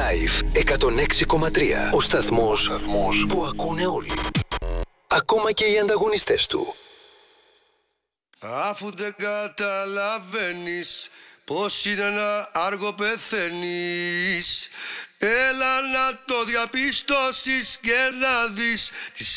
Live 106,3. Ο σταθμός που ακούνε όλοι. Ακόμα και οι ανταγωνιστές του. Αφού δεν καταλαβαίνεις πως είναι ένα άργο πεθαίνεις, έλα να το διαπιστώσεις και να δεις τις